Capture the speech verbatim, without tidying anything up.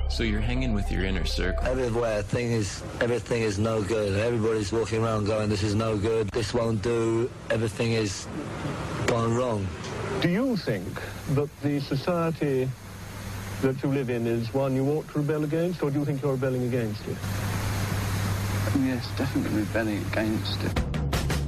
So you're hanging with your inner circle. Everywhere, thing is, everything is no good. Everybody's walking around going, this is no good, this won't do, everything is gone wrong. Do you think that the society that you live in is one you ought to rebel against, or do you think you're rebelling against it? Yes, definitely rebelling against it.